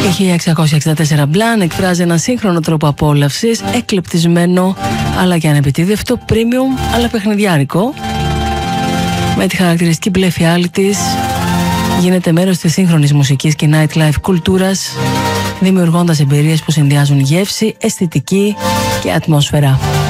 Η 1664 Μπλαν εκφράζει ένα σύγχρονο τρόπο απόλαυσης, εκλεπτισμένο αλλά και ανεπιτίδευτο, premium αλλά παιχνιδιάρικο. Με τη χαρακτηριστική μπλε φιάλη της γίνεται μέρος της σύγχρονης μουσικής και nightlife κουλτούρας, δημιουργώντας εμπειρίες που συνδυάζουν γεύση, αισθητική και ατμόσφαιρα.